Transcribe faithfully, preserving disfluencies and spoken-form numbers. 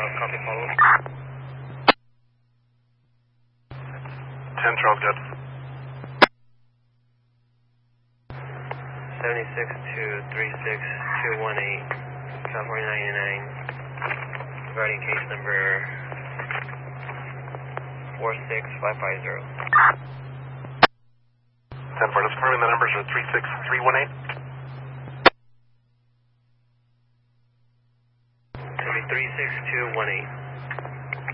copy, follow. ten, Charles, good. seventy-six two three six two one eight, California ninety-nine, regarding case number four six five five zero. ten four, just confirming the numbers are three six three one eight. It'll be three six two one eight.